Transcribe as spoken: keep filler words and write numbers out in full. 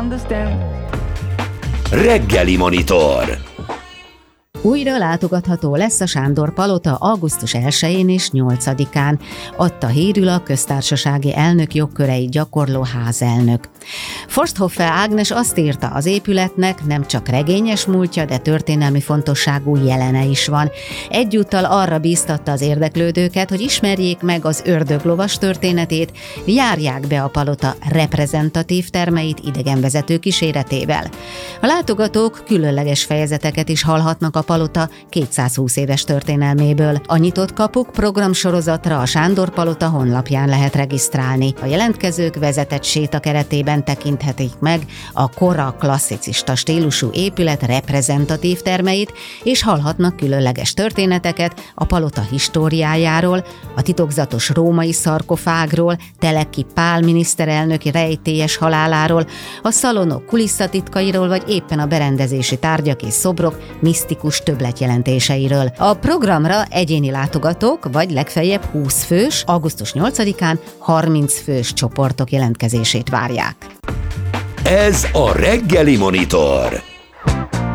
Reggeli Monitor. Újra látogatható lesz a Sándor Palota augusztus elsején és nyolcadikán, adta hírül a köztársasági elnök jogköreit gyakorló házelnök. Forsthofer Ágnes azt írta, az épületnek nem csak regényes múltja, de történelmi fontosságú jelene is van. Egyúttal arra bíztatta az érdeklődőket, hogy ismerjék meg az ördöglovas történetét, járják be a palota reprezentatív termeit idegenvezető kíséretével. A látogatók különleges fejezeteket is hallhatnak a palota kétszázhúsz éves történelméből. A nyitott kapuk programsorozatra a Sándor Palota honlapján lehet regisztrálni. A jelentkezők vezetett séta keretében tekinthetik meg a kora klasszicista stílusú épület reprezentatív termeit, és hallhatnak különleges történeteket a palota históriájáról, a titokzatos római szarkofágról, Teleki Pál miniszterelnök rejtélyes haláláról, a szalonok kulisszatitkairól, vagy éppen a berendezési tárgyak és szobrok misztikus többletjelentéseiről. A programra egyéni látogatók, vagy legfeljebb húsz fős, augusztus nyolcadikán harminc fős csoportok jelentkezését várják. Ez a Reggeli Monitor.